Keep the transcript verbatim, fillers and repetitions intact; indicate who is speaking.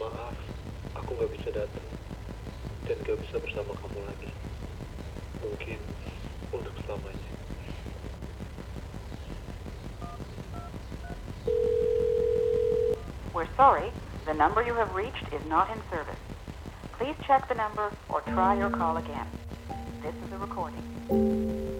Speaker 1: Maaf, aku gak bisa datang dan gak bisa bersama kamu lagi. Mungkin untuk selamanya.
Speaker 2: We're sorry, the number you have reached is not in service. Please check the number or try your call again. This is a recording.